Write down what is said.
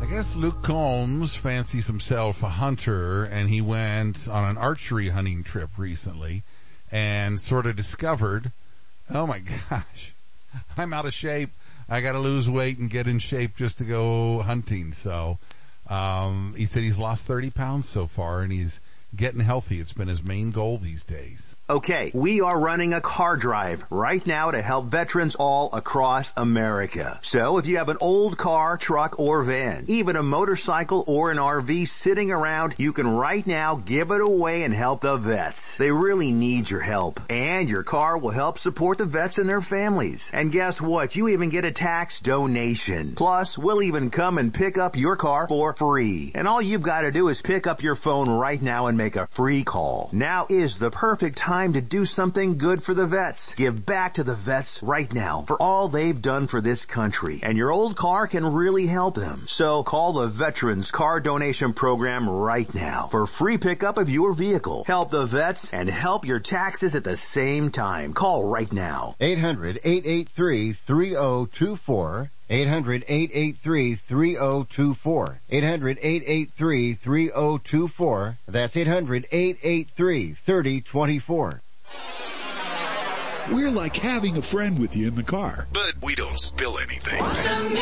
guess Luke Combs fancies himself a hunter, and he went on an archery hunting trip recently and sort of discovered, oh my gosh, I'm out of shape. I got to lose weight and get in shape just to go hunting. So he said he's lost 30 pounds so far, and he's getting healthy. It's been his main goal these days. Okay, we are running a car drive right now to help veterans all across America. So if you have an old car, truck, or van, even a motorcycle or an RV sitting around, you can right now give it away and help the vets. They really need your help. And your car will help support the vets and their families. And guess what? You even get a tax donation. Plus, we'll even come and pick up your car for free. And all you've got to do is pick up your phone right now and make a free call. Now is the perfect time to do something good for the vets. Give back to the vets right now for all they've done for this country. And your old car can really help them. So call the Veterans Car Donation Program right now for free pickup of your vehicle. Help the vets and help your taxes at the same time. Call right now. 800-883-3024. 800-883-3024. 800-883-3024. That's 800-883-3024. We're like having a friend with you in the car, but we don't spill anything.